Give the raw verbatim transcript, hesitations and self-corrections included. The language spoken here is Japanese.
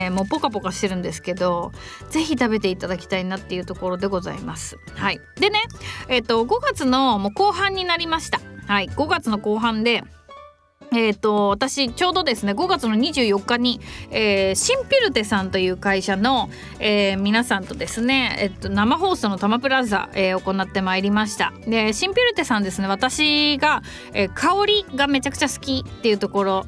もうポカポカしてるんですけど、ぜひ食べていただきたいなっていうところでございます。はい。でね、えっとごがつのもう後半になりました。はい。ごがつの後半で、えっと私ちょうどですねごがつのにじゅうよっかに、えー、シンピルテさんという会社の、えー、皆さんとですね、えっと、生放送のタマプラザ、えー、行ってまいりました。でシンピルテさんですね、私が、えー、香りがめちゃくちゃ好きっていうところ